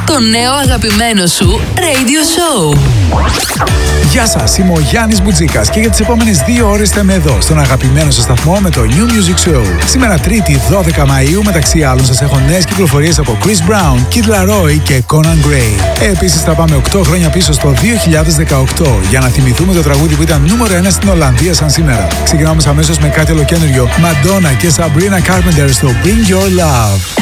το νέο αγαπημένο σου radio show. Γεια σας, είμαι ο Γιάννης Μπουτζίκας και για τις επόμενες 2 ώρες θα είμαι εδώ στον αγαπημένο σας σταθμό με το New Music Show. Σήμερα Τρίτη 12 Μαΐου, μεταξύ άλλων σας έχω νέες κυκλοφορίες από Chris Brown, Kid Laroi και Conan Gray. Επίσης θα πάμε 8 χρόνια πίσω στο 2018 για να θυμηθούμε το τραγούδι που ήταν νούμερο 1 στην Ολλανδία σαν σήμερα. Ξεκινάμε αμέσως με κάτι ολοκαίνουργιο, Madonna και Sabrina Carpenter στο Bring Your Love.